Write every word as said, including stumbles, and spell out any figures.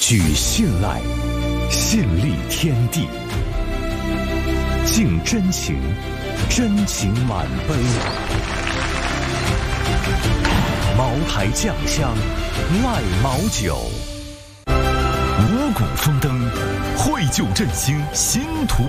取信赖，信立天地；敬真情，真情满杯。茅台酱香，赖茅酒。五谷丰登，绘就振兴新图